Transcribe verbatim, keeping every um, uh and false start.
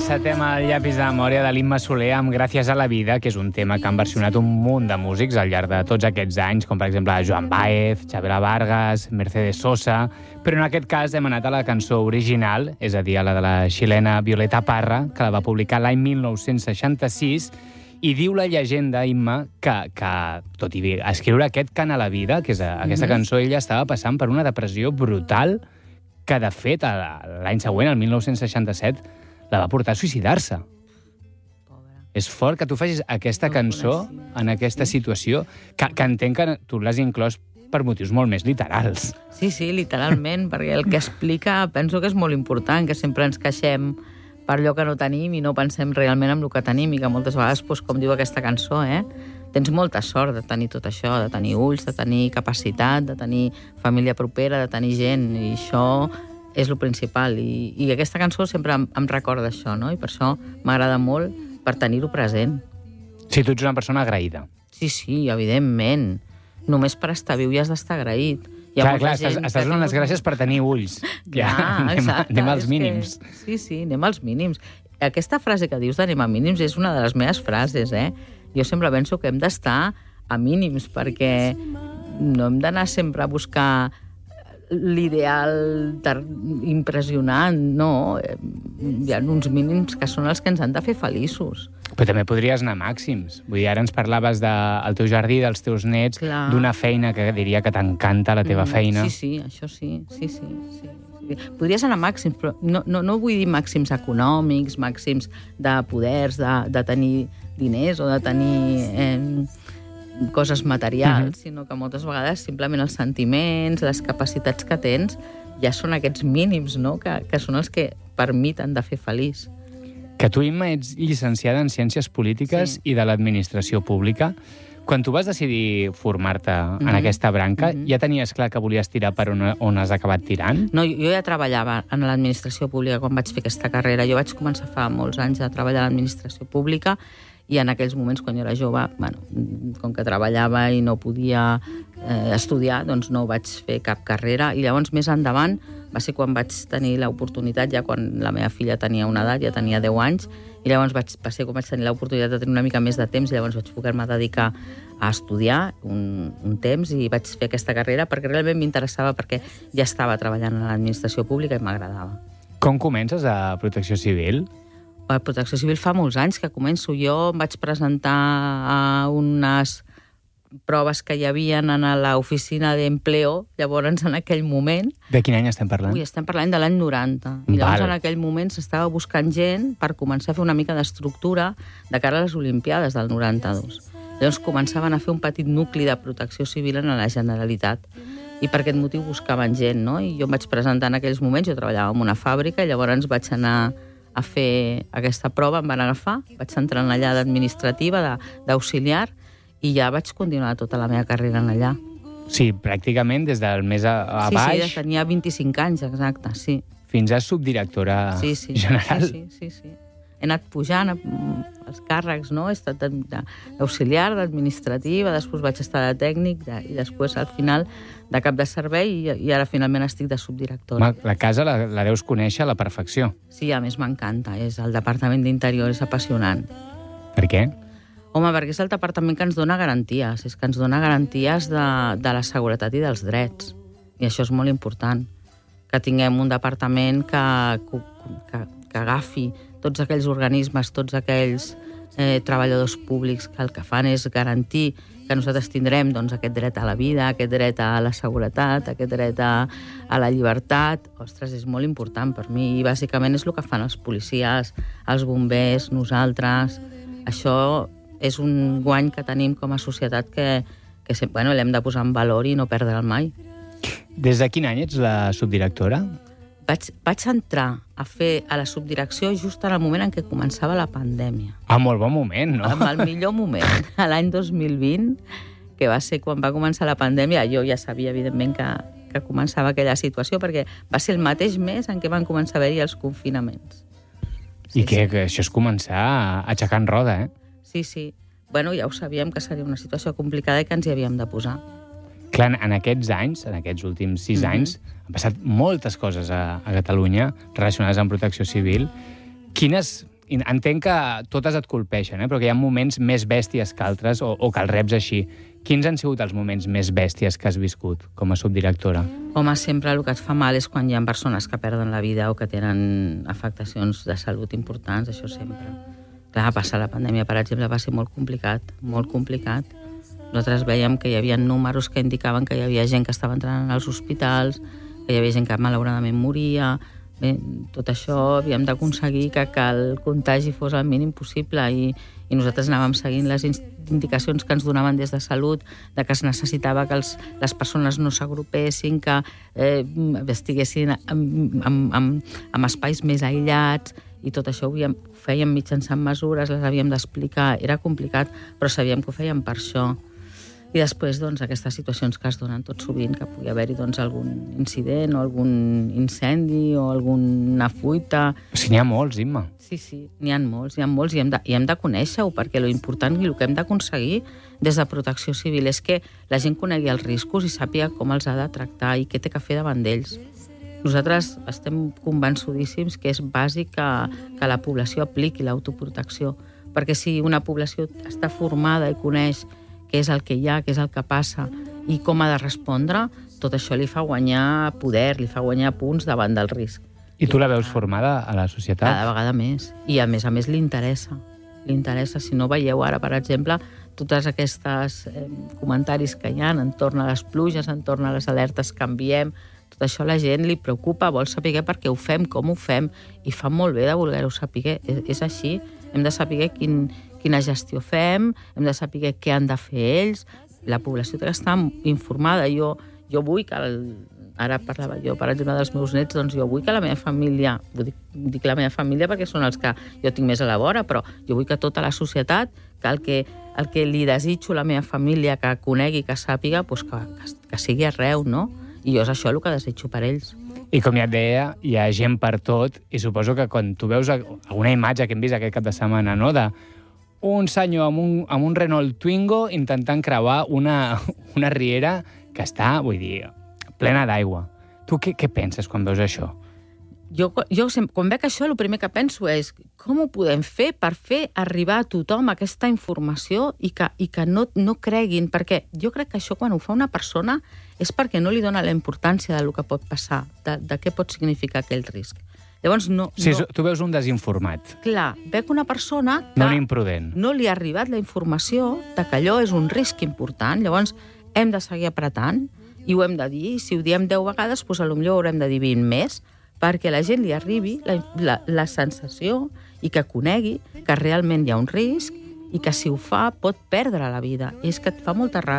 encetem el llapis de memòria de l'Imma Soler amb Gràcies a la vida, que és un tema que han versionat un munt de músics al llarg de tots aquests anys, com per exemple Joan Baez, Chavela Vargas, Mercedes Sosa, però en aquest cas hem anat a la cançó original, és a dir, a la de la xilena Violeta Parra, que la va publicar l'any mil nou-cents seixanta-sis, i diu la llegenda, Imma, que, que tot i escriure aquest Cant a la vida, que és a, aquesta mm-hmm. cançó, ella estava passant per una depressió brutal que, de fet, l'any següent, el mil nou-cents seixanta-set, la va portar a suïcidar-se. Pobra. És fort que tu facis aquesta no cançó en aquesta situació, que, que entenc que tu l'has inclòs per motius molt més literals. Sí, sí, literalment, perquè el que explica penso que és molt important, que sempre ens queixem per allò que no tenim i no pensem realment en el que tenim, i que moltes vegades, doncs, com diu aquesta cançó, eh, tens molta sort de tenir tot això, de tenir ulls, de tenir capacitat, de tenir família propera, de tenir gent, i això és el principal. I, i aquesta cançó sempre em, em recorda això, no? I per això m'agrada molt per tenir-ho present. Sí, tu ets una persona agraïda. Sí, sí, evidentment. Només per estar viu ja has d'estar agraït. Clar, clar, estàs, estàs donant les gràcies per tenir ulls. Ja, ja anem, exacte. Anem als mínims. Que, sí, sí, anem als mínims. Aquesta frase que dius d'anem a mínims és una de les meves frases, eh? Jo sempre penso que hem d'estar a mínims, perquè no hem d'anar sempre a buscar l'ideal impressionant, no. Hi ha uns mínims que són els que ens han de fer feliços. Però també podries anar a màxims. Vull dir, ara ens parlaves del teu jardí, dels teus nets, d'una feina que diria que t'encanta, la teva mm, feina. Sí, sí, això sí, sí, sí, sí. Podries anar a màxims, però no, no, no vull dir màxims econòmics, màxims de poders, de, de tenir diners o de tenir eh, coses materials, uh-huh. sinó que moltes vegades simplement els sentiments, les capacitats que tens, ja són aquests mínims, no?, que, que són els que per mi t'han de fer feliç. Que tu, Imma, ets llicenciada en Ciències Polítiques sí. i de l'Administració Pública. Quan tu vas decidir formar-te mm-hmm. en aquesta branca, mm-hmm. ja tenies clar que volies tirar per on, on has acabat tirant? No, jo ja treballava en l'Administració Pública quan vaig fer aquesta carrera. Jo vaig començar fa molts anys a treballar a l'Administració Pública i en aquells moments, quan jo era jove, bueno, com que treballava i no podia eh, estudiar, doncs no vaig fer cap carrera. I llavors, més endavant, va ser quan vaig tenir l'oportunitat, ja quan la meva filla tenia una edat, ja tenia deu anys, i llavors vaig, va ser quan vaig tenir l'oportunitat de tenir una mica més de temps, i llavors vaig poder-me dedicar a estudiar un, un temps, i vaig fer aquesta carrera perquè realment m'interessava, perquè ja estava treballant a l'administració pública i m'agradava. Com comences a Protecció Civil? A Protecció Civil fa molts anys que començo. Jo em vaig presentar a unes proves que hi havia en l'oficina d'empleo, llavors en aquell moment... De quin any estem parlant? Ui, estem parlant de l'any noranta. I llavors Val. En aquell moment s'estava buscant gent per començar a fer una mica d'estructura de cara a les Olimpiades del noranta-dos. Llavors començaven a fer un petit nucli de protecció civil en la Generalitat. I per aquest motiu buscaven gent, no? I jo em vaig presentar en aquells moments, jo treballava en una fàbrica, i llavors vaig anar a fer aquesta prova, em van agafar, vaig entrar en allà d'administrativa, d'auxiliar, i ja vaig continuar tota la meva carrera en allà. Sí, pràcticament des del més a, a sí, baix... Sí, sí, tenia vint-i-cinc anys, exacte, sí. Fins a subdirectora sí, sí, general. Sí, sí, sí, sí. He anat pujant els càrrecs, no? He estat d'auxiliar, d'administrativa, després vaig estar de tècnic, de, i després, al final, de cap de servei, i, i ara finalment estic de subdirectora. La casa la, la deus conèixer a la perfecció. Sí, a més m'encanta. És el Departament d'Interior, és apassionant. Per què? Home, perquè és el departament que ens dona garanties. És que ens dona garanties de, de la seguretat i dels drets. I això és molt important. Que tinguem un departament que, que, que agafi tots aquells organismes, tots aquells eh, treballadors públics que el que fan és garantir que nosaltres tindrem doncs, aquest dret a la vida, aquest dret a la seguretat, aquest dret a, a la llibertat. Ostres, és molt important per mi. I bàsicament és el que fan els policies, els bombers, nosaltres. Això és un guany que tenim com a societat que, que bueno, l'hem de posar en valor i no perdre'l mai. Des de quin any ets la subdirectora? Vaig, vaig entrar a fer a la subdirecció just en el moment en què començava la pandèmia. Ah, molt bon moment, no? En el millor moment, a l'any dos mil vint, que va ser quan va començar la pandèmia. Jo ja sabia, evidentment, que, que començava aquella situació, perquè va ser el mateix mes en què van començar a haver-hi els confinaments. Sí, I que, sí. que això és començar a aixecar en roda, eh? Sí, sí. Bueno, ja ho sabíem que seria una situació complicada i que ens hi havíem de posar. Clar, en aquests anys, en aquests últims sis mm-hmm. anys, han passat moltes coses a, a Catalunya relacionades amb protecció civil. Quines, entenc que totes et colpeixen, eh? però que hi ha moments més bèsties que altres, o, o que el reps així. Quins han sigut els moments més bèsties que has viscut com a subdirectora? Home, sempre el que et fa mal és quan hi ha persones que perden la vida o que tenen afectacions de salut importants, això sempre. Clar, passar la pandèmia, per exemple, va ser molt complicat, molt complicat. Nosaltres veiem que hi havia números que indicaven que hi havia gent que estava entrant als hospitals, que hi havia gent que malauradament moria. Bé, tot això havíem d'aconseguir que, que el contagi fos el mínim possible i, i nosaltres anàvem seguint les indicacions que ens donaven des de Salut, de que es necessitava que els, les persones no s'agrupessin, que eh, estiguessin en, en, en, en espais més aïllats, i tot això ho havíem, ho fèiem mitjançant mesures, les havíem d'explicar, era complicat, però sabíem que ho fèiem per això. I després, doncs, aquestes situacions que es donen tot sovint, que pugui haver-hi doncs, algun incident o algun incendi o alguna fuita. O sigui, n'hi ha molts, Imma. Sí, sí, n'hi ha molts, n'hi ha molts i hem de, i hem de conèixer-ho, perquè lo important i el que hem d'aconseguir des de Protecció Civil és que la gent conegui els riscos i sàpiga com els ha de tractar i què té que fer davant d'ells. Nosaltres estem convençudíssims que és bàsic que, que la població apliqui l'autoprotecció, perquè si una població està formada i coneix què és el que hi ha, què és el que passa i com ha de respondre, tot això li fa guanyar poder, li fa guanyar punts davant del risc. I tu la veus formada a la societat? Cada vegada més. I a més a més li interessa. Li interessa. Si no veieu ara, per exemple, tots aquests eh, comentaris que hi ha entorn a les pluges, entorn a les alertes que enviem, tot això a la gent li preocupa, vol saber per què ho fem, com ho fem, i fa molt bé de voler-ho saber. És, és així. Hem de saber quin, quina gestió fem, hem de saber què han de fer ells. La població té que estar informada. Jo, jo vull que... El, ara parlava jo, per exemple, dels meus nets, doncs jo vull que la meva família, dic, dic la meva família perquè són els que jo tinc més a la vora, però jo vull que tota la societat, que el que, el que li desitjo a la meva família, que conegui, que sàpiga, doncs que, que, que sigui arreu, no? I jo és això el que desitjo per ells. I com ja et deia, hi ha gent per tot, i suposo que quan tu veus alguna imatge que hem vist aquest cap de setmana, no?, de un senyor amb un, amb un Renault Twingo intentant creuar una, una riera que està, vull dir, plena d'aigua. Tu què, què penses quan veus això? Jo, jo quan veig això, el primer que penso és com ho podem fer per fer arribar a tothom aquesta informació i que, i que no, no creguin, perquè jo crec que això quan ho fa una persona és perquè no li dona la importància del que pot passar, de, de què pot significar aquell risc. Llavors, no... Sí, no... tu veus un desinformat. Clar, veig una persona que no un imprudent. No li ha arribat la informació de que allò és un risc important, llavors hem de seguir apretant i ho hem de dir, i si ho diem deu vegades, doncs potser ho haurem de dir vint més, perquè la gent li arribi la, la, la sensació i que conegui que realment hi ha un risc i que si ho fa pot perdre la vida. I és que et fa molta ràbia